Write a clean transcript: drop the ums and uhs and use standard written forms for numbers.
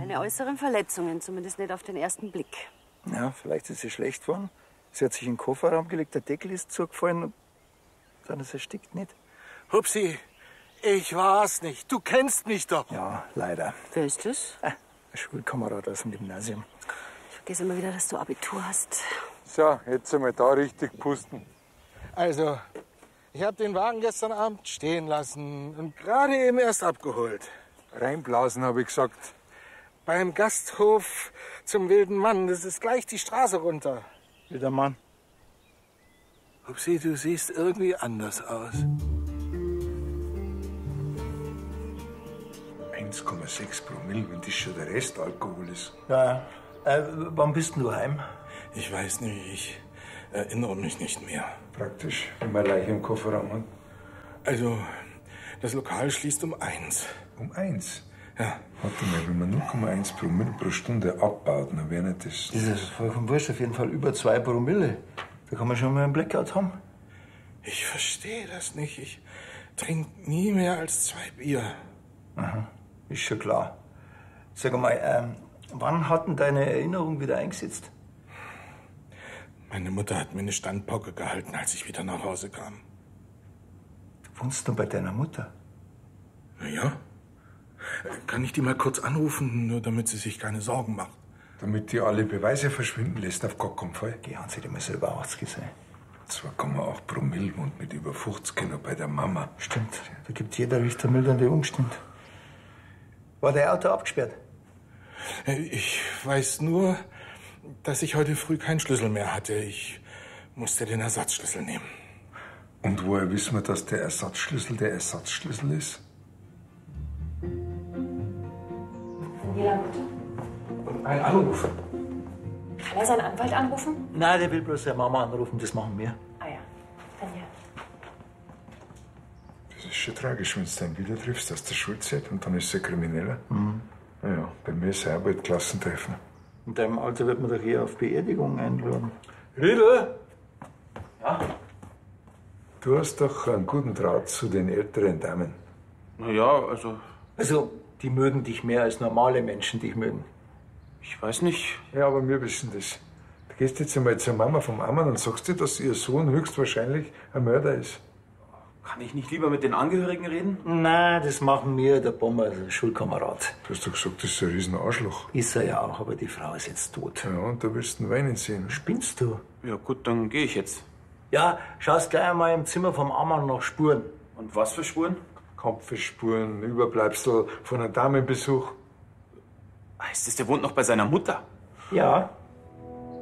Keine äußeren Verletzungen, zumindest nicht auf den ersten Blick. Ja, vielleicht ist sie schlecht geworden. Sie hat sich in den Kofferraum gelegt, der Deckel ist zugefallen und dann ist sie erstickt nicht. Hupsi, ich war's nicht. Du kennst mich doch. Ja, leider. Wer ist das? Ein Schulkamerad aus dem Gymnasium. Ich vergesse immer wieder, dass du Abitur hast. So, jetzt einmal da richtig pusten. Also, ich habe den Wagen gestern Abend stehen lassen und gerade eben erst abgeholt. Reinblasen, habe ich gesagt. Beim Gasthof zum Wilden Mann. Das ist gleich die Straße runter. Wilder Mann. Hupsi, du siehst irgendwie anders aus. 1,6 Promille, wenn das schon der Rest Alkohol ist. Ja, wann bist du heim? Ich weiß nicht, ich erinnere mich nicht mehr. Praktisch, wenn man Leiche im Kofferraum hat. Also, das Lokal schließt um 1. Um 1? Ja. Warte mal, wenn man 0,1 Promille pro Stunde abbaut, dann wäre nicht das... Das ist vollkommen wurscht, auf jeden Fall über 2 Promille. Da kann man schon mal einen Blackout haben. Ich verstehe das nicht. Ich trinke nie mehr als 2 Bier. Aha, ist schon klar. Sag mal, wann hat denn deine Erinnerung wieder eingesetzt? Meine Mutter hat mir eine Standpauke gehalten, als ich wieder nach Hause kam. Du wohnst doch bei deiner Mutter. Na ja. Kann ich die mal kurz anrufen, nur damit sie sich keine Sorgen macht? Damit die alle Beweise verschwinden lässt, auf gar keinen Fall. Geh, haben sie dir mal selber 80 gesehen. 2,8 Promille und mit über 50 noch bei der Mama. Stimmt, da gibt jeder Richter mildernde Umstände. War dein Auto abgesperrt? Ich weiß nur, dass ich heute früh keinen Schlüssel mehr hatte. Ich musste den Ersatzschlüssel nehmen. Und woher wissen wir, dass der Ersatzschlüssel ist? Daniela, bitte. Ein Anruf. Kann er seinen Anwalt anrufen? Nein, der will bloß seine Mama anrufen, das machen wir. Ah ja, Daniela. Das ist schon tragisch, wenn du dann wieder triffst aus der Schulzeit und dann ist er Krimineller. Mhm. Naja, bei mir ist er auch bald Klassentreffen. In deinem Alter wird man doch eher auf Beerdigungen einladen. Riedel! Ja? Du hast doch einen guten Draht zu den älteren Damen. Na ja, also... Also, die mögen dich mehr als normale Menschen dich mögen. Ich weiß nicht. Ja, aber wir wissen das. Du gehst jetzt einmal zur Mama vom Ammann und sagst dir, dass ihr Sohn höchstwahrscheinlich ein Mörder ist. Kann ich nicht lieber mit den Angehörigen reden? Nein, das machen wir, der Bomber, der Schulkamerad. Du hast doch gesagt, das ist ein Riesenarschloch. Ist er ja auch, aber die Frau ist jetzt tot. Ja, und da willst du ihn weinen sehen. Spinnst du? Ja gut, dann gehe ich jetzt. Ja, schaust gleich einmal im Zimmer vom Ammann nach Spuren. Und was für Spuren? Kampfespuren, Überbleibsel von einem Damenbesuch. Heißt es, der wohnt noch bei seiner Mutter? Ja,